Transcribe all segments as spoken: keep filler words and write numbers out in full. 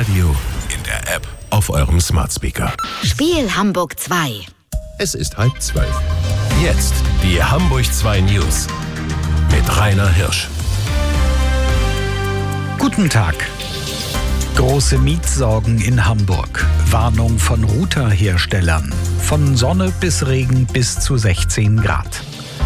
Radio, in der App, auf eurem Smart Speaker. Spiel Hamburg zwei. Es ist halb zwölf. Jetzt die Hamburg zwei News mit Rainer Hirsch. Guten Tag. Große Mietsorgen in Hamburg. Warnung von Routerherstellern. Von Sonne bis Regen bis zu sechzehn Grad.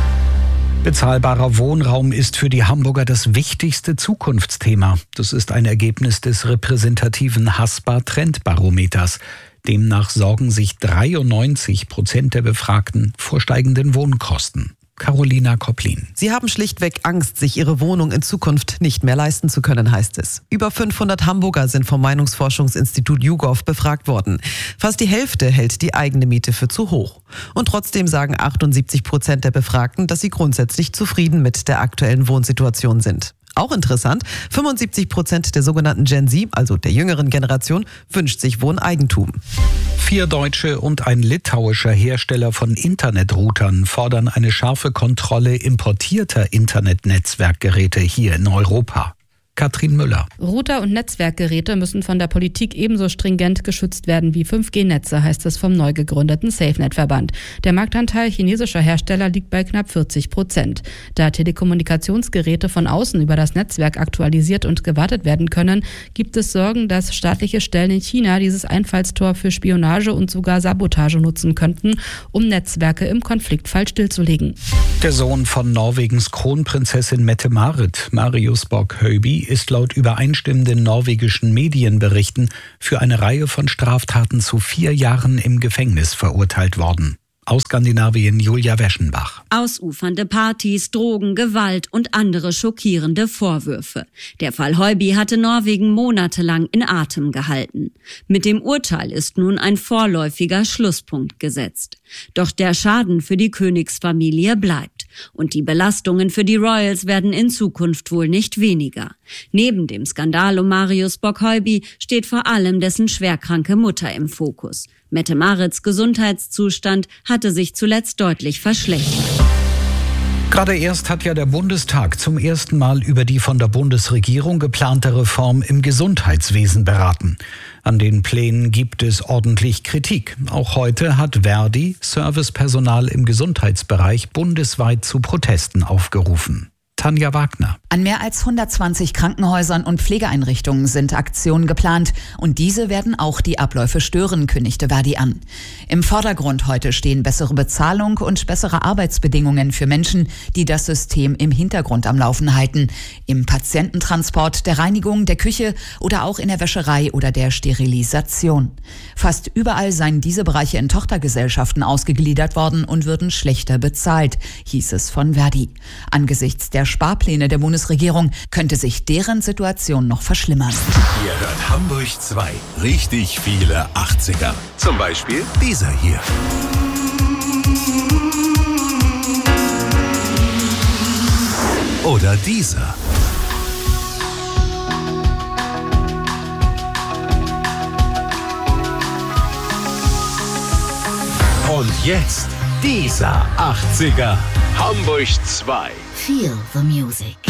Bezahlbarer Wohnraum ist für die Hamburger das wichtigste Zukunftsthema. Das ist ein Ergebnis des repräsentativen Haspa-Trendbarometers. Demnach sorgen sich dreiundneunzig Prozent der Befragten vor steigenden Wohnkosten. Carolina Kopplin. Sie haben schlichtweg Angst, sich ihre Wohnung in Zukunft nicht mehr leisten zu können, heißt es. Über fünfhundert Hamburger sind vom Meinungsforschungsinstitut YouGov befragt worden. Fast die Hälfte hält die eigene Miete für zu hoch. Und trotzdem sagen achtundsiebzig Prozent der Befragten, dass sie grundsätzlich zufrieden mit der aktuellen Wohnsituation sind. Auch interessant, fünfundsiebzig Prozent der sogenannten Gen Z, also der jüngeren Generation, wünscht sich Wohneigentum. Vier deutsche und ein litauischer Hersteller von Internetroutern fordern eine scharfe Kontrolle importierter Internetnetzwerkgeräte hier in Europa. Katrin Müller. Router und Netzwerkgeräte müssen von der Politik ebenso stringent geschützt werden wie fünf G Netze, heißt es vom neu gegründeten SafeNet-Verband. Der Marktanteil chinesischer Hersteller liegt bei knapp vierzig Prozent. Da Telekommunikationsgeräte von außen über das Netzwerk aktualisiert und gewartet werden können, gibt es Sorgen, dass staatliche Stellen in China dieses Einfallstor für Spionage und sogar Sabotage nutzen könnten, um Netzwerke im Konfliktfall stillzulegen. Der Sohn von Norwegens Kronprinzessin Mette-Marit, Marius Borg-Høiby, ist laut übereinstimmenden norwegischen Medienberichten für eine Reihe von Straftaten zu vier Jahren im Gefängnis verurteilt worden. Aus Skandinavien Julia Weschenbach. Ausufernde Partys, Drogen, Gewalt und andere schockierende Vorwürfe. Der Fall Høiby hatte Norwegen monatelang in Atem gehalten. Mit dem Urteil ist nun ein vorläufiger Schlusspunkt gesetzt. Doch der Schaden für die Königsfamilie bleibt. Und die Belastungen für die Royals werden in Zukunft wohl nicht weniger. Neben dem Skandal um Marius Borg-Høiby steht vor allem dessen schwerkranke Mutter im Fokus. Mette-Marits Gesundheitszustand hatte sich zuletzt deutlich verschlechtert. Gerade erst hat ja der Bundestag zum ersten Mal über die von der Bundesregierung geplante Reform im Gesundheitswesen beraten. An den Plänen gibt es ordentlich Kritik. Auch heute hat Verdi Servicepersonal im Gesundheitsbereich bundesweit zu Protesten aufgerufen. Tanja Wagner. An mehr als hundertzwanzig Krankenhäusern und Pflegeeinrichtungen sind Aktionen geplant und diese werden auch die Abläufe stören, kündigte Verdi an. Im Vordergrund heute stehen bessere Bezahlung und bessere Arbeitsbedingungen für Menschen, die das System im Hintergrund am Laufen halten. Im Patiententransport, der Reinigung, der Küche oder auch in der Wäscherei oder der Sterilisation. Fast überall seien diese Bereiche in Tochtergesellschaften ausgegliedert worden und würden schlechter bezahlt, hieß es von Verdi. Angesichts der Sparpläne der Bundesregierung könnte sich deren Situation noch verschlimmern. Ihr hört Hamburg zwei. Richtig viele achtziger. Zum Beispiel dieser hier. Oder dieser. Und jetzt dieser achtziger. Hamburg zwei. Feel the music.